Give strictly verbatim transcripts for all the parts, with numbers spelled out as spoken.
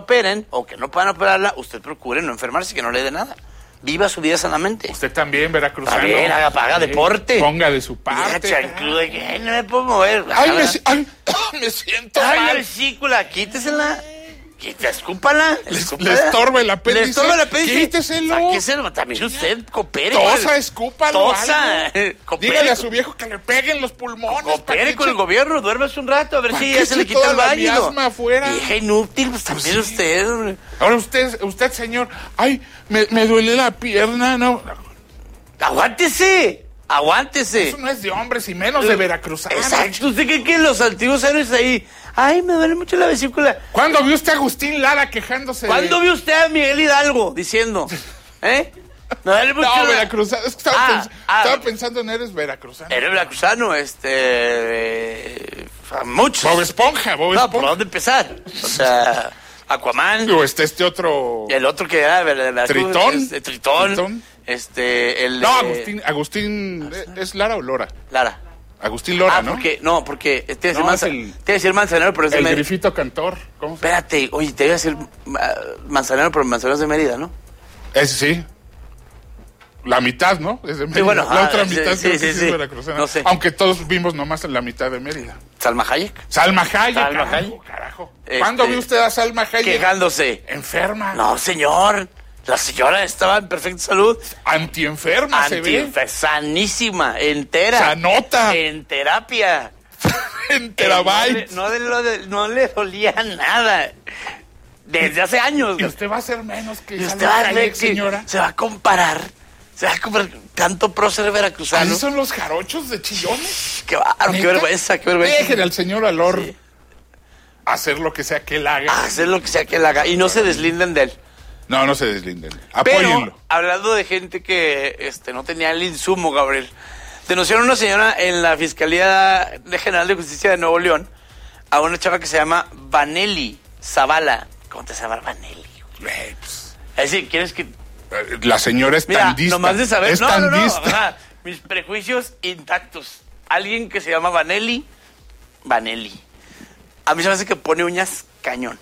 operen o que no puedan operarla, usted procure no enfermarse, que no le dé nada. Viva su vida sanamente. Usted también, veracruzano. También, haga, haga sí. deporte. Ponga de su parte. Chancludo, que no me puedo mover. Ay, me, ay, me siento Ay, mal. la vesícula, quítesela. Quítesela, escúpala. Le, le estorba el apéndice. Le estorba el apéndice. Quíteselo. Sáqueselo. También usted, coopere. Tosa, escúpalo. Tosa. Dígale a su viejo que le peguen los pulmones. Coopere con el gobierno, duérmase un rato, a ver si ya se le quita el válido. Vieja inútil, pues también pues sí. usted. Ahora usted, usted, señor, ay, me, me duele la pierna, no. Aguántese, aguántese. Eso no es de hombres y menos de veracruzanos. Exacto, ¿usted cree que los antiguos héroes ahí? Ay, me duele mucho la vesícula. ¿Cuándo vio usted a Agustín Lara quejándose? ¿Cuándo de... vio usted a Miguel Hidalgo diciendo? ¿Eh? Me duele mucho. No, la... veracruzano. Es que estaba, ah, pens... ah, estaba pensando en eres veracruzano. Eres veracruzano, este... Eh, muchos. Bob Esponja, Bob Esponja. No, ¿por dónde empezar? O sea, Aquaman. O este, este otro... El otro que era... Veracruz, Tritón. Este, Tritón. Tritón. Este, el... No, eh... Agustín, Agustín, ¿es Lara o Lora? Lara. Agustín Lora, ah, ¿no? Porque, no, porque te iba a decir, no, manza, el, te decir manzanero, pero es de el Mérida. El Grifito Cantor. ¿Cómo se llama? Espérate, oye, te iba a decir uh, manzanero, pero manzanero es de Mérida, ¿no? Ese sí. La mitad, ¿no? Es de Mérida. Sí, bueno, la ah, otra sí, mitad sí, creo sí, que sí, sí es sí. veracruzana. No sé. Aunque todos vimos nomás en la mitad de Mérida. Salma Hayek. Salma Hayek. Salma carajo, Hayek. carajo. Este, ¿Cuándo vio usted a Salma Hayek? Quejándose. Enferma. No, señor. La señora estaba en perfecta salud. Antienferma se ve. Sanísima, entera. Sanota. En terapia. En terabytes. Eh, no, le, no, le, no le dolía nada. Desde hace años. Y usted va a ser menos que y usted Salma va a Hayek, que señora. Se va a comparar. Se va a comparar tanto prócer veracruzano. ¿Ahí son los jarochos de Chillones? Qué bárbaro, qué vergüenza, qué vergüenza. Déjenle al señor Alor sí. hacer lo que sea que él haga. Hacer lo que sea que él haga. Y no se deslinden de él. No, no se deslinden. Apóyenlo. Pero, hablando de gente que este, no tenía el insumo, Gabriel, denunciaron a una señora en la Fiscalía General de Justicia de Nuevo León a una chava que se llama Vanelli Zavala. ¿Cómo te llamas Vanelli? Pues, es decir, ¿quieres que...? La señora es Mira, tandista. nomás de saber... Es no, no, no, tandista. ajá, mis prejuicios intactos. Alguien que se llama Vanelli, Vanelli. A mí se me hace que pone uñas cañón.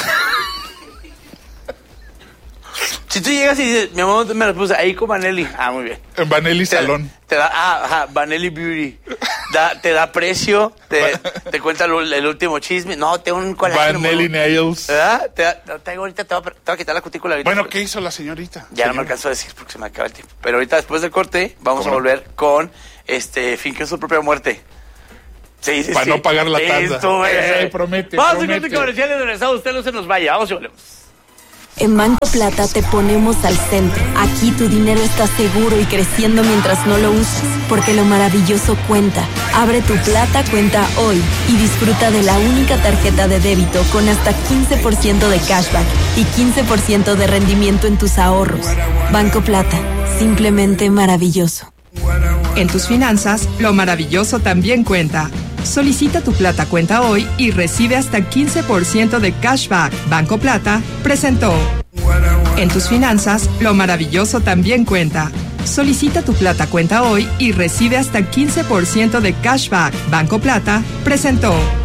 Si tú llegas y dices, mi amor, me las puse ahí con Vanelli. Ah, muy bien. En Vanelli te, Salón. Te da, ah, ajá, Vanelli Beauty. Da, te da precio, te, te cuenta el, el último chisme. No, tengo un colágeno. Vanelli Nails. ¿Verdad? Te, da, te, ahorita te voy, a, te voy a quitar la cutícula. Ahorita, bueno, porque... ¿qué hizo la señorita? Ya señora? no me alcanzo a decir porque se me acaba el tiempo. Pero ahorita, después del corte, vamos a volver con este fingió su propia muerte. Sí, sí, Para sí. no pagar la tanda. Esto es. Eh, promete, Vamos promete. a corte comercial de regresado. Usted no se nos vaya. Vamos y volvemos. En Banco Plata te ponemos al centro. Aquí tu dinero está seguro y creciendo mientras no lo usas, porque lo maravilloso cuenta. Abre tu Plata cuenta hoy y disfruta de la única tarjeta de débito con hasta quince por ciento de cashback y quince por ciento de rendimiento en tus ahorros. Banco Plata, simplemente maravilloso. En tus finanzas, lo maravilloso también cuenta. Solicita tu Plata cuenta hoy y recibe hasta quince por ciento de cashback. Banco Plata presentó. En tus finanzas, lo maravilloso también cuenta. Solicita tu Plata cuenta hoy y recibe hasta quince por ciento de cashback. Banco Plata presentó.